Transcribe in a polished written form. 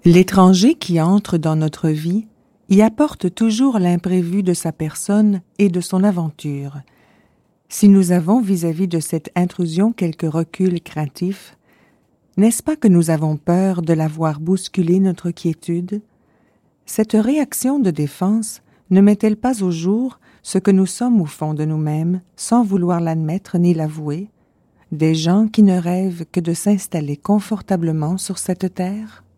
L'étranger qui entre dans notre vie y apporte toujours l'imprévu de sa personne et de son aventure. Si nous avons vis-à-vis de cette intrusion quelque recul craintif, n'est-ce pas que nous avons peur de la voir bousculer notre quiétude? Cette réaction de défense ne met-elle pas au jour ce que nous sommes au fond de nous-mêmes, sans vouloir l'admettre ni l'avouer, des gens qui ne rêvent que de s'installer confortablement sur cette terre?